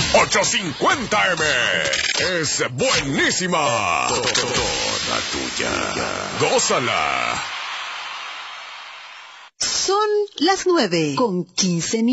850M. Es buenísima. Toda tuya. Gózala. Son las 9:15.